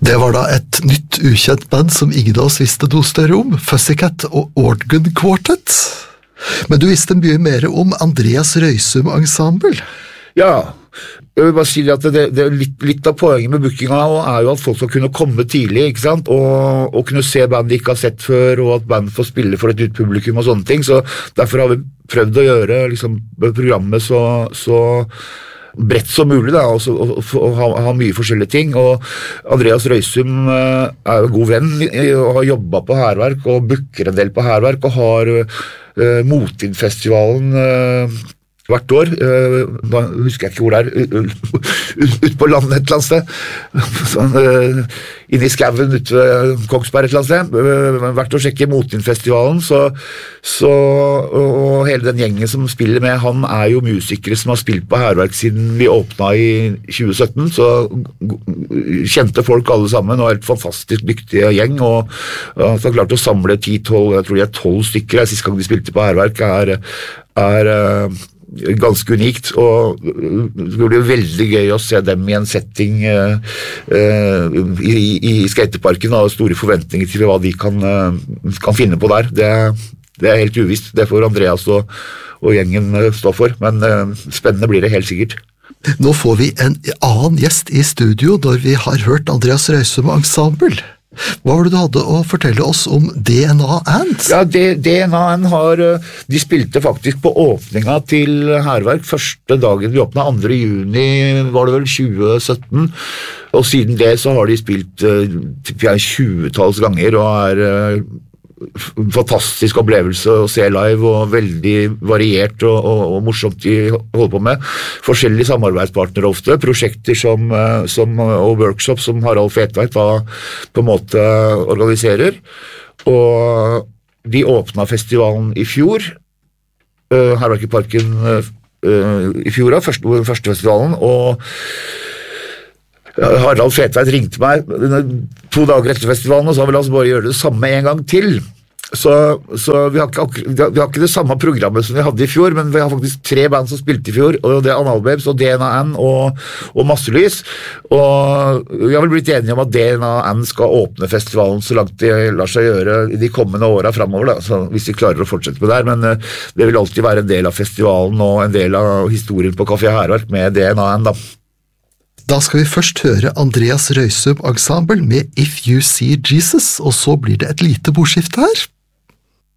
Det var da et nytt ukjent band som ingen av oss visste noe større om, Pussycat og Organ Quartet. Men du visste mye mer om Andreas Røysum Ensemble. Ja, jeg vil bare si at det litt av poenget med bookinga er jo at folk skal kunne komme tidlig, ikke sant? Og kunne se band de ikke har sett før, og at band får spille for et nytt publikum og sånne ting. Så derfor har vi prøvd å gjøre liksom, programmet så bredt som mulig da, og ha mye forskjellige ting, og Andreas Røysum er jo god venn og har jobbet på Hærverk og booker en del på Hærverk og har Motvind-festivalen hvert år, da husker jeg ikke hvor det ut på landet et eller annet sted, sånn, inne i skaven ut ved Kongsberg et eller annet sted, hvert år sjekker Motvind-festivalen, og hele den gjengen som spiller med, han er jo musikere som har spilt på Hærverk siden vi åpnet i 2017, så kjente folk alle sammen, og helt fantastisk dyktige gjeng, og så har klart å samle 10-12, jeg tror de 12 stykker, siste gang de spilte på Hærverk, er ganske unikt, og det blir veldig gøy å se dem i en setting i skateparken, og store forventninger til hva de kan finne på der. Det er helt uvisst, det får Andreas og gjengen stå for, men spennende blir det helt sikkert. Nå får vi en annen gjest i studio når vi har hørt Andreas Røysum Ensemble. Hva var det du hadde å fortelle oss om DNA And? Ja, DNA And de spilte faktisk på åpninga til Hærverk første dagen vi åpnet, 2. juni var det vel 2017, og siden det så har de spilt 20-talls ganger og er fantastisk opplevelse å se live og veldig variert og morsomt de holder på med. Forskjellige samarbeidspartnere ofte, prosjekter og workshops som Harald Fetveit på en måte organiserer. Og de åpnet festivalen i fjor, Hærverk i Parken i fjor, første festivalen, og Harald Fetveit ringte meg 2 dager etter festivalen og sa la oss bare gjøre det samme en gang til. Så vi har ikke det samme programmet som vi hadde i fjor, men vi har faktisk 3 band som spilte i fjor, og det Analbabes og DNA And og Masselys, og vi har vel blitt enige om at DNA And skal åpne festivalen så langt det lar seg gjøre i de kommende årene fremover, da, så hvis vi klarer å fortsette med det her, men det vil alltid være en del av festivalen og en del av historien på Café Hærverk med DNA And da. Da skal vi først høre Andreas Røysum Ensemble med If You See Jesus, og så blir det et lite bordskifte her.